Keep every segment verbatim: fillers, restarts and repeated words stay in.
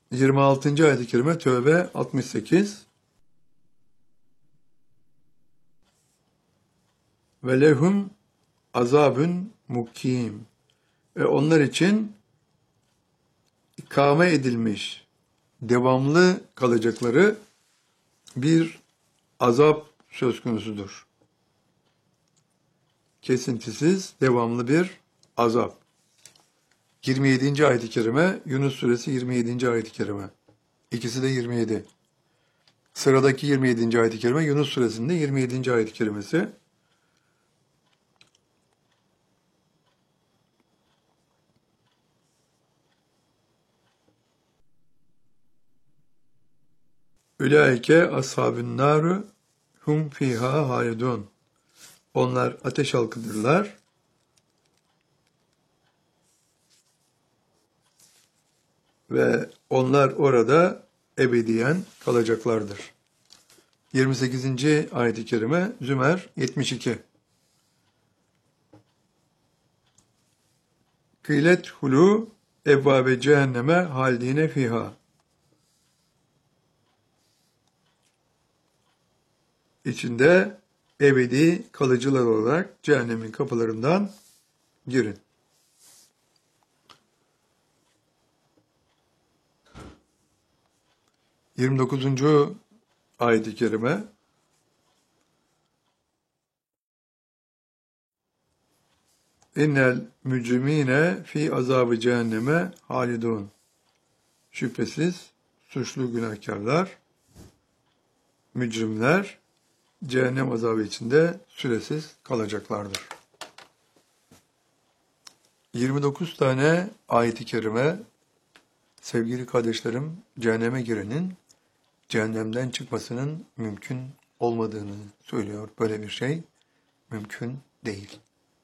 yirmi altıncı ayet-i kerime Tövbe altmış sekiz. Ve lehum azabun mukim. Ve onlar için ikame edilmiş, devamlı kalacakları bir azap söz konusudur. Kesintisiz, devamlı bir azap. yirmi yedinci ayet-i kerime, Yunus suresi yirmi yedinci ayet-i kerime. İkisi de yirmi yedi. Sıradaki yirmi yedinci ayet-i kerime, Yunus suresinde yirmi yedinci ayet-i kerimesi. Ülaike ashabün naru hum fiha halidun. Onlar ateş halkıdırlar. Ve onlar orada ebediyen kalacaklardır. yirmi sekizinci ayet-i kerime Zümer yetmiş iki. Kıylet hulu ebvabe cehenneme haldine fiha. İçinde ebedi kalıcılar olarak cehennemin kapılarından girin. yirmi dokuzuncu ayet-i kerime İnnel mücrimine fi azabı cehenneme halidun. Şüphesiz suçlu günahkarlar, mücrimler cehennem azabı içinde süresiz kalacaklardır. yirmi dokuz tane ayet-i kerime, sevgili kardeşlerim, cehenneme girenin cehennemden çıkmasının mümkün olmadığını söylüyor. Böyle bir şey mümkün değil.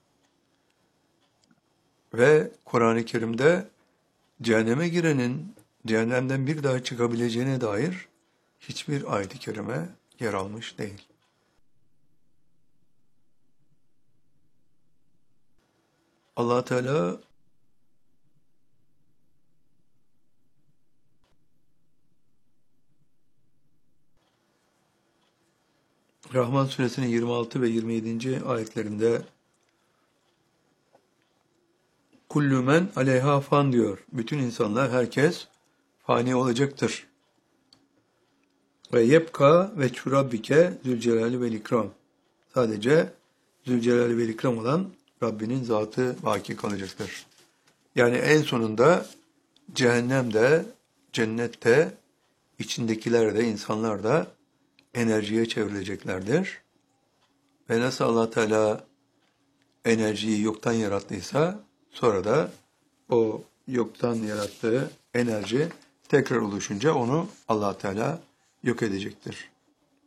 Ve Kur'an-ı Kerim'de cehenneme girenin cehennemden bir daha çıkabileceğine dair hiçbir ayet-i kerime yer almış değil. Allah Teala Rahman suresinin yirmi altı ve yirmi yedinci ayetlerinde Kullu men aleyha fan diyor. Bütün insanlar, herkes fani olacaktır. Ve yebka ve çurabbike zülcelali vel ikram. Sadece zülcelali vel ikram olan Rabbinin zatı baki kalacaktır. Yani en sonunda cehennemde, cennette, içindekiler de, insanlar da enerjiye çevrileceklerdir. Ve nasıl Allah Teala enerjiyi yoktan yarattıysa, sonra da o yoktan yarattığı enerji tekrar oluşunca onu Allah Teala yok edecektir.